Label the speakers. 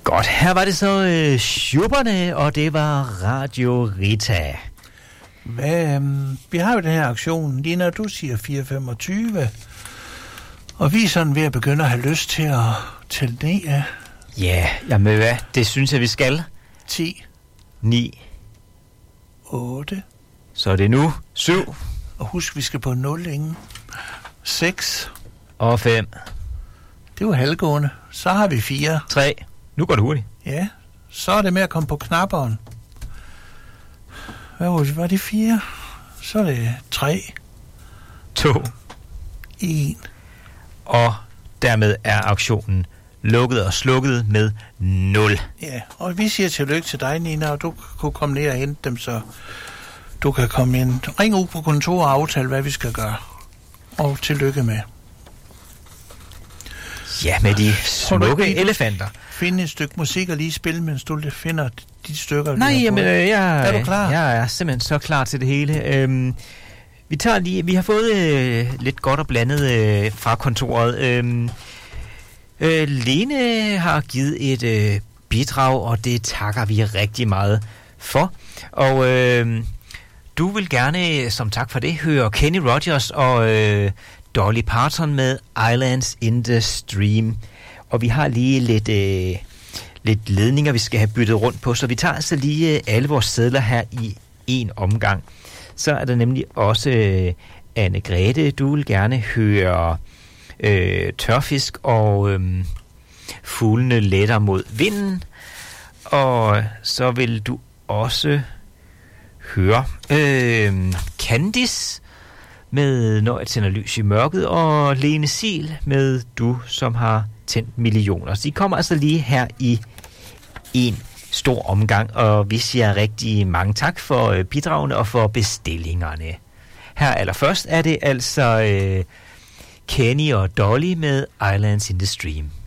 Speaker 1: Godt, her var det så Schubberne, og det var Radio Rita.
Speaker 2: Vi har jo den her aktion, lige når du siger 4:25, og vi er sådan ved at begynde at have lyst til at tælle ned af.
Speaker 1: Ja, jamen hvad, det synes jeg, vi skal.
Speaker 2: 10.
Speaker 1: 9.
Speaker 2: 8.
Speaker 1: Så er det nu 7.
Speaker 2: Og husk, vi skal på 0 ingen. 6.
Speaker 1: Og 5.
Speaker 2: Det var halvgående. Så har vi 4.
Speaker 1: 3. Nu går det hurtigt.
Speaker 2: Ja, så er det med at komme på knapperen. Hvad var det 4? Så er det 3.
Speaker 1: 2.
Speaker 2: 1.
Speaker 1: Og dermed er auktionen lukket og slukket med 0.
Speaker 2: Ja, og vi siger tillykke til dig, Nina, og du kunne komme ned og hente dem, så du kan komme ind. Ring ud på kontoret og aftale, hvad vi skal gøre. Og tillykke med.
Speaker 1: Ja, med de smukke elefanter.
Speaker 2: Find et stykke musik og lige spille, mens du finder de stykker.
Speaker 1: Nej, jamen,
Speaker 2: er du klar?
Speaker 1: Jeg er simpelthen så klar til det hele. Vi har fået lidt godt og blandet fra kontoret. Lene har givet et bidrag, og det takker vi rigtig meget for. Og du vil gerne, som tak for det, høre Kenny Rogers og Dolly Parton med Islands in the Stream. Og vi har lige lidt ledninger, vi skal have byttet rundt på, så vi tager altså lige alle vores sedler her i en omgang. Så er der nemlig også Anne-Grethe, du vil gerne høre Tørfisk og Fuglene letter mod vinden. Og så vil du også høre Candice med Når jeg tænder lys i mørket, og Lene Sil med Du, som har tændt millioner. Så de kommer altså lige her i en stor omgang, og vi siger rigtig mange tak for bidragene og for bestillingerne. Her allerførst er det altså Kenny og Dolly med Islands in the Stream.